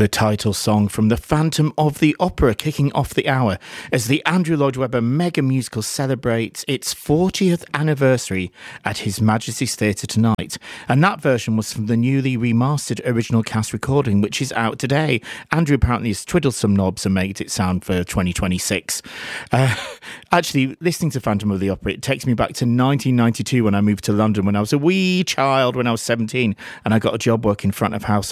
The title song from The Phantom of the Opera, kicking off the hour as the Andrew Lloyd Webber Mega Musical celebrates its 40th anniversary at His Majesty's Theatre tonight. And that version was from the newly remastered original cast recording, which is out today. Andrew apparently has twiddled some knobs and made it sound for 2026. Actually, listening to Phantom of the Opera, it takes me back to 1992 when I moved to London when I was a wee child, when I was 17, and I got a job working front of house